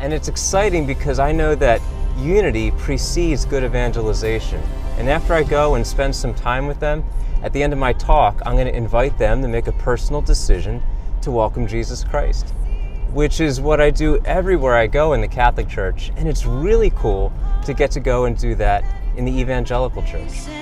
And it's exciting because I know that unity precedes good evangelization. And after I go and spend some time with them, at the end of my talk, I'm going to invite them to make a personal decision to welcome Jesus Christ, which is what I do everywhere I go in the Catholic Church. And it's really cool to get to go and do that in the Evangelical Church.